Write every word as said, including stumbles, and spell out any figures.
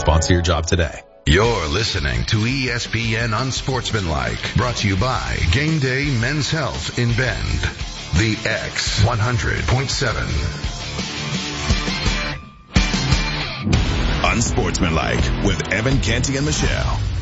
Sponsor your job today. You're listening to E S P N Unsportsmanlike, brought to you by Game Day Men's Health in Bend. The X one hundred point seven. Unsportsmanlike with Evan Canty and Michelle.